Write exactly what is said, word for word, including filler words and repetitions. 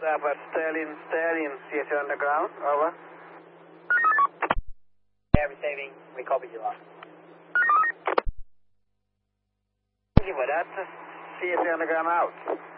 Southwest Sterling, Sterling, C S Underground, over. Yeah, receiving, we copy you lot. Thank you for that. C S Underground out.